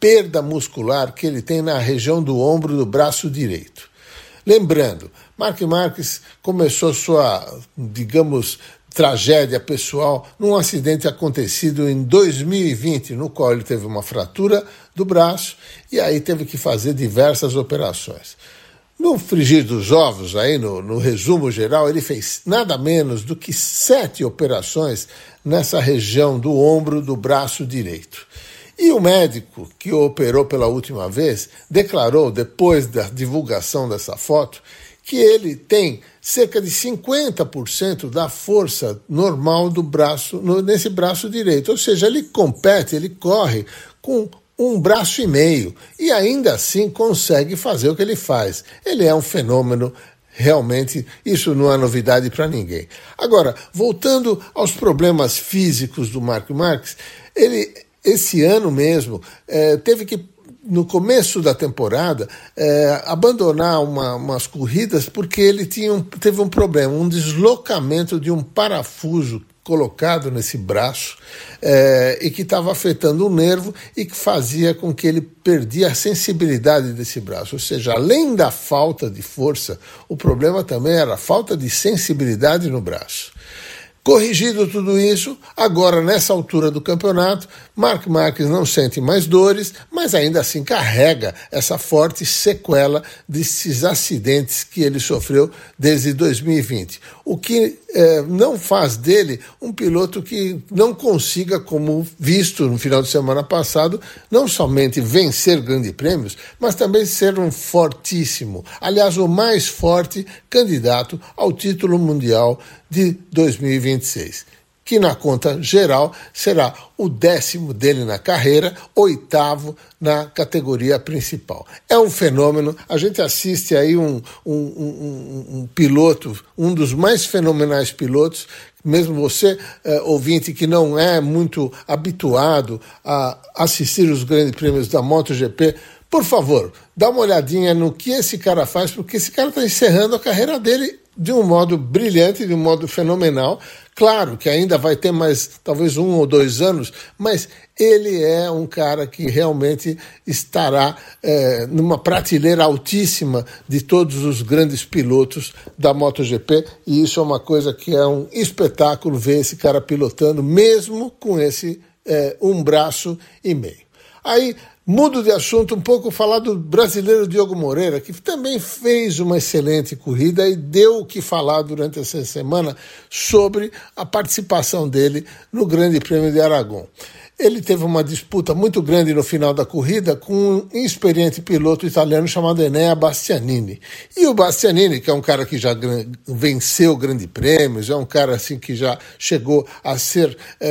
perda muscular que ele tem na região do ombro do braço direito. Lembrando, Marc Marquez começou sua, digamos, tragédia pessoal num acidente acontecido em 2020, no qual ele teve uma fratura do braço e aí teve que fazer diversas operações. No frigir dos ovos, aí no resumo geral, ele fez nada menos do que 7 operações nessa região do ombro do braço direito. E o médico que o operou pela última vez declarou, depois da divulgação dessa foto, que ele tem cerca de 50% da força normal do braço, nesse braço direito. Ou seja, ele compete, ele corre com um braço e meio e ainda assim consegue fazer o que ele faz. Ele é um fenômeno, realmente, isso não é novidade para ninguém. Agora, voltando aos problemas físicos do Marc Marquez, ele, esse ano mesmo, teve que, no começo da temporada, abandonar umas corridas porque ele teve um problema, um deslocamento de um parafuso colocado nesse braço e que estava afetando o nervo e que fazia com que ele perdia a sensibilidade desse braço. Ou seja, além da falta de força, o problema também era a falta de sensibilidade no braço. Corrigido tudo isso, agora nessa altura do campeonato, Marc Marquez não sente mais dores, mas ainda assim carrega essa forte sequela desses acidentes que ele sofreu desde 2020. O que não faz dele um piloto que não consiga, como visto no final de semana passado, não somente vencer grandes prêmios, mas também ser um fortíssimo, aliás, o mais forte candidato ao título mundial de 2026, que na conta geral será o 10º dele na carreira, 8º na categoria principal. É um fenômeno, a gente assiste aí um piloto, um dos mais fenomenais pilotos, mesmo você, ouvinte, que não é muito habituado a assistir os grandes prêmios da MotoGP, por favor, dá uma olhadinha no que esse cara faz, porque esse cara está encerrando a carreira dele de um modo brilhante, de um modo fenomenal. Claro que ainda vai ter mais, talvez 1 ou 2 anos, mas ele é um cara que realmente estará numa prateleira altíssima de todos os grandes pilotos da MotoGP, e isso é uma coisa que é um espetáculo ver esse cara pilotando, mesmo com esse um braço e meio. Aí, mudo de assunto um pouco, falar do brasileiro Diogo Moreira, que também fez uma excelente corrida e deu o que falar durante essa semana sobre a participação dele no Grande Prêmio de Aragão. Ele teve uma disputa muito grande no final da corrida com um experiente piloto italiano chamado Enea Bastianini. E o Bastianini, que é um cara que já venceu grandes prêmios, é um cara assim que já chegou a ser,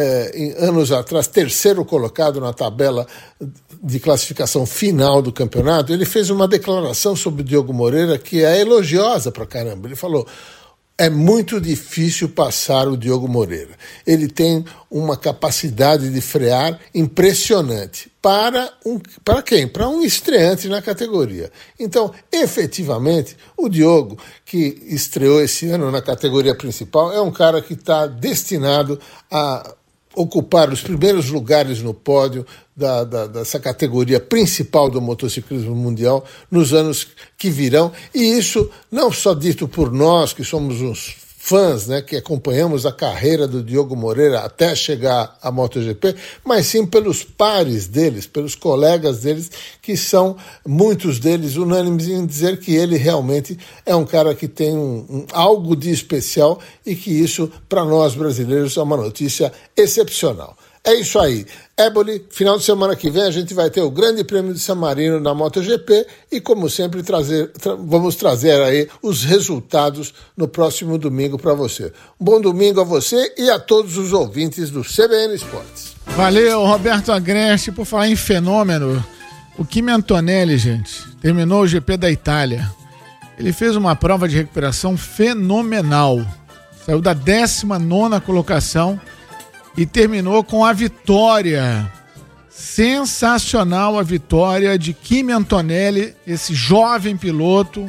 anos atrás, 3º colocado na tabela de classificação final do campeonato, ele fez uma declaração sobre o Diogo Moreira que é elogiosa pra caramba. Ele falou: é muito difícil passar o Diogo Moreira. Ele tem uma capacidade de frear impressionante. Para quem? Para um estreante na categoria. Então, efetivamente, o Diogo, que estreou esse ano na categoria principal, é um cara que está destinado a ocupar os primeiros lugares no pódio dessa categoria principal do motociclismo mundial nos anos que virão, e isso não só dito por nós, que somos uns fãs, né, que acompanhamos a carreira do Diogo Moreira até chegar à MotoGP, mas sim pelos pares deles, pelos colegas deles, que são, muitos deles, unânimes em dizer que ele realmente é um cara que tem algo de especial e que isso, para nós brasileiros, é uma notícia excepcional. É isso aí. Éboli, final de semana que vem a gente vai ter o Grande Prêmio de San Marino na MotoGP e, como sempre, vamos trazer aí os resultados no próximo domingo para você. Um bom domingo a você e a todos os ouvintes do CBN Esportes. Valeu, Roberto Agreste. Por falar em fenômeno, o Kimi Antonelli, gente, terminou o GP da Itália. Ele fez uma prova de recuperação fenomenal. Saiu da 19ª colocação e terminou com a vitória. Sensacional a vitória de Kimi Antonelli, esse jovem piloto,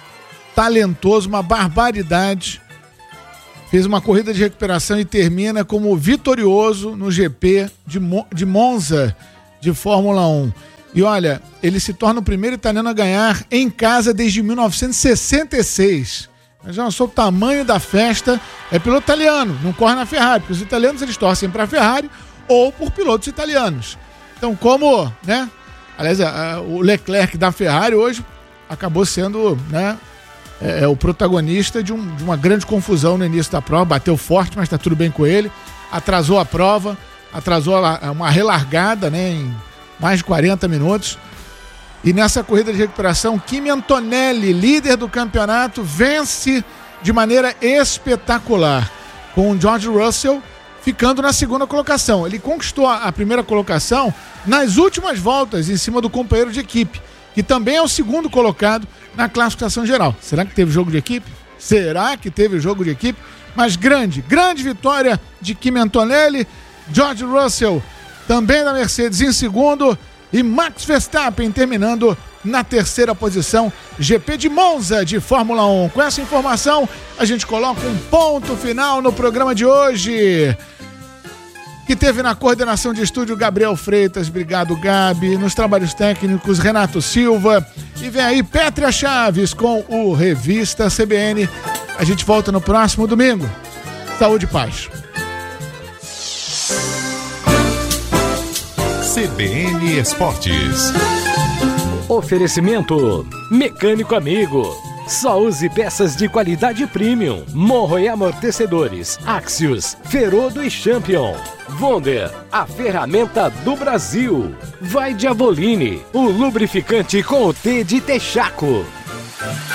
talentoso, uma barbaridade. Fez uma corrida de recuperação e termina como vitorioso no GP de Monza de Fórmula 1. E olha, ele se torna o primeiro italiano a ganhar em casa desde 1966. Já não sou o tamanho da festa. É piloto italiano, não corre na Ferrari, porque os italianos eles torcem para a Ferrari ou por pilotos italianos. Então, como, né? Aliás, o Leclerc da Ferrari hoje acabou sendo, né, o protagonista de uma grande confusão no início da prova. Bateu forte, mas está tudo bem com ele. Atrasou a prova, atrasou uma relargada, né, em mais de 40 minutos. E nessa corrida de recuperação, Kimi Antonelli, líder do campeonato, vence de maneira espetacular, com o George Russell ficando na segunda colocação. Ele conquistou a primeira colocação nas últimas voltas, em cima do companheiro de equipe, que também é o segundo colocado na classificação geral. Será que teve jogo de equipe? Será que teve jogo de equipe? Mas grande vitória de Kimi Antonelli, George Russell também da Mercedes em segundo e Max Verstappen terminando na terceira posição. GP de Monza de Fórmula 1. Com essa informação, a gente coloca um ponto final no programa de hoje, que teve na coordenação de estúdio Gabriel Freitas, obrigado Gabi, nos trabalhos técnicos Renato Silva, e vem aí Pétria Chaves com o Revista CBN. A gente volta no próximo domingo. Saúde e paz. CBN Esportes. Oferecimento Mecânico Amigo. Só use peças de qualidade premium. Morro e amortecedores. Axios, Ferodo e Champion. Wonder, a ferramenta do Brasil. Vai de Avoline, o lubrificante com o T de Texaco.